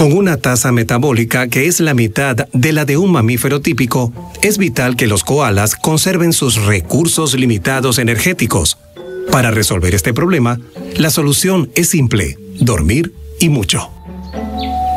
Con una tasa metabólica que es la mitad de la de un mamífero típico, es vital que los koalas conserven sus recursos limitados energéticos. Para resolver este problema, la solución es simple: dormir y mucho.